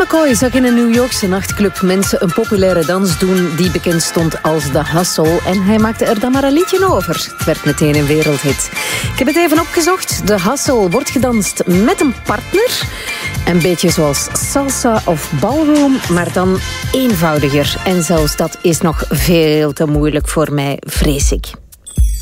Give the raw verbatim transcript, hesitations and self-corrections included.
McCoy zag in een New Yorkse nachtclub mensen een populaire dans doen die bekend stond als The Hustle. En hij maakte er dan maar een liedje over. Het werd meteen een wereldhit. Ik heb het even opgezocht. The Hustle wordt gedanst met een partner. Een beetje zoals salsa of ballroom, maar dan eenvoudiger. En zelfs dat is nog veel te moeilijk voor mij, vrees ik.